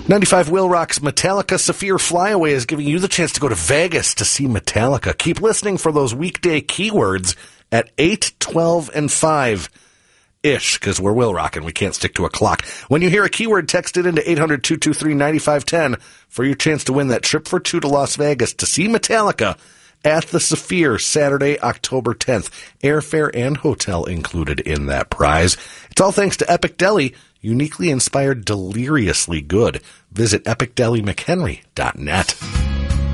95 Will Rock's Metallica Saphir Flyaway is giving you the chance to go to Vegas to see Metallica. Keep listening for those weekday keywords at 8, 12, and 5-ish, because we're Will Rock and we can't stick to a clock. When you hear a keyword, text it into 800-223-9510 for your chance to win that trip for two to Las Vegas to see Metallica at the Saphir Saturday, October 10th. Airfare and hotel included in that prize. It's all thanks to Epic Deli, uniquely inspired, deliriously good. Visit epicdelymchenry.net.